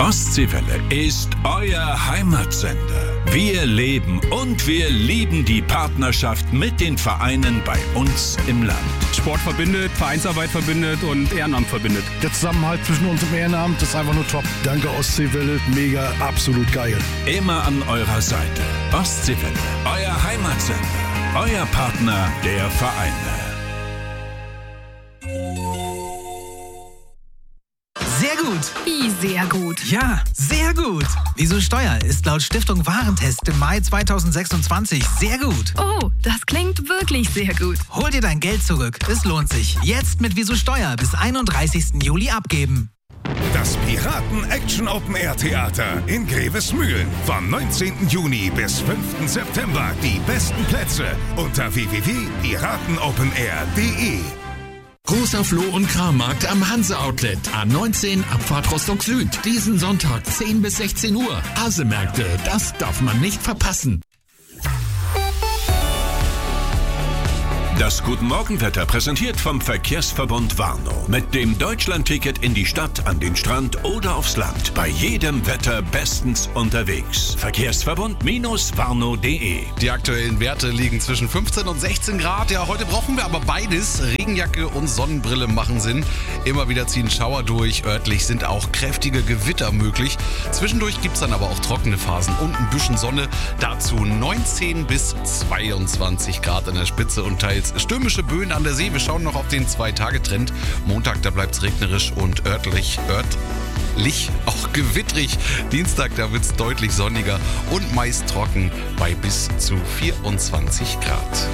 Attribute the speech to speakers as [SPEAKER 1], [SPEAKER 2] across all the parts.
[SPEAKER 1] Ostseewelle ist euer Heimatsender. Wir leben und wir lieben die Partnerschaft mit den Vereinen bei uns im Land.
[SPEAKER 2] Sport verbindet, Vereinsarbeit verbindet und Ehrenamt verbindet.
[SPEAKER 3] Der Zusammenhalt zwischen uns im Ehrenamt ist einfach nur top. Danke Ostseewelle, mega, absolut geil.
[SPEAKER 1] Immer an eurer Seite. Ostseewelle, euer Heimatsender. Euer Partner der Vereine.
[SPEAKER 4] Sehr gut.
[SPEAKER 5] Wie sehr gut?
[SPEAKER 4] Ja, sehr gut. Wieso Steuer ist laut Stiftung Warentest im Mai 2026 sehr gut.
[SPEAKER 5] Oh, das klingt wirklich sehr gut.
[SPEAKER 4] Hol dir dein Geld zurück. Es lohnt sich. Jetzt mit Wieso Steuer bis 31. Juli abgeben.
[SPEAKER 6] Das Piraten-Action-Open-Air-Theater in Grevesmühlen. Vom 19. Juni bis 5. September. Die besten Plätze unter www.piratenopenair.de.
[SPEAKER 7] Großer Floh- und Krammarkt am Hanse-Outlet. A19 Abfahrt Rostock Süd. Diesen Sonntag 10 bis 16 Uhr. Hasemärkte, das darf man nicht verpassen.
[SPEAKER 1] Das Guten Morgenwetter präsentiert vom Verkehrsverbund Warnow. Mit dem Deutschlandticket in die Stadt, an den Strand oder aufs Land. Bei jedem Wetter bestens unterwegs. Verkehrsverbund-warnow.de.
[SPEAKER 8] Die aktuellen Werte liegen zwischen 15 und 16 Grad. Ja, heute brauchen wir aber beides. Regenjacke und Sonnenbrille machen Sinn. Immer wieder ziehen Schauer durch. Örtlich sind auch kräftige Gewitter möglich. Zwischendurch gibt es dann aber auch trockene Phasen und ein bisschen Sonne. Dazu 19 bis 22 Grad an der Spitze und teils stürmische Böen an der See. Wir schauen noch auf den 2-Tage-Trend. Montag, da bleibt es regnerisch und örtlich auch gewittrig. Dienstag, da wird es deutlich sonniger und meist trocken bei bis zu 24 Grad.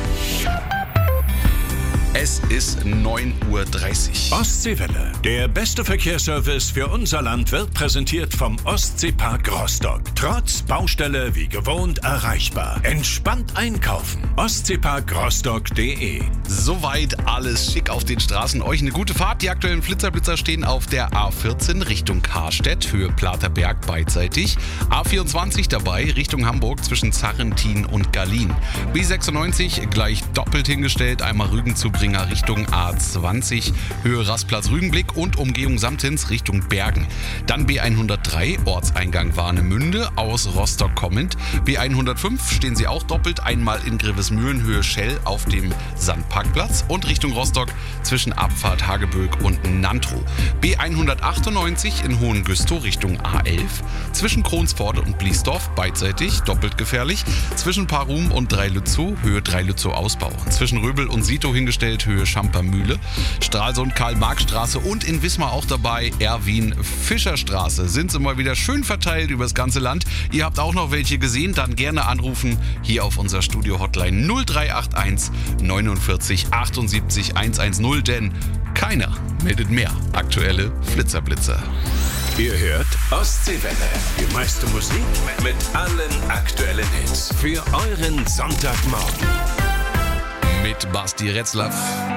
[SPEAKER 8] Es ist 9:30 Uhr.
[SPEAKER 1] Ostseewelle. Der beste Verkehrsservice für unser Land wird präsentiert vom Ostseepark Rostock. Trotz Baustelle wie gewohnt erreichbar. Entspannt einkaufen. Ostseeparkrostock.de.
[SPEAKER 8] Soweit alles schick auf den Straßen. Euch eine gute Fahrt. Die aktuellen Flitzer stehen auf der A14 Richtung Karstedt, Höhe Platerberg beidseitig. A24 dabei Richtung Hamburg zwischen Zarrentin und Gallien. B96 gleich doppelt hingestellt. Einmal Rügen zu Richtung A20, Höhe Rastplatz Rügenblick und Umgehung Samtins Richtung Bergen. Dann B103, Ortseingang Warnemünde, aus Rostock kommend. B105 stehen sie auch doppelt, einmal in Grevesmühlen, Höhe Schell auf dem Sandparkplatz und Richtung Rostock zwischen Abfahrt Hageböck und Nantrow. B198 in Hohengüstow Richtung A11, zwischen Kronsforde und Bliesdorf beidseitig, doppelt gefährlich, zwischen Parum und Dreilützow, Höhe Dreilützow Ausbau, zwischen Röbel und Sito hingestellt, Höhe Schampermühle, Stralsund, Karl-Marx-Straße und in Wismar auch dabei Erwin-Fischer-Straße. Sind sie mal wieder schön verteilt über das ganze Land. Ihr habt auch noch welche gesehen, dann gerne anrufen hier auf unser Studio-Hotline 0381 49 78 110, denn keiner meldet mehr aktuelle Flitzerblitzer.
[SPEAKER 1] Ihr hört Ostseewelle. Die meiste Musik mit allen aktuellen Hits. Für euren Sonntagmorgen.
[SPEAKER 8] Mit Basti Retzlaff.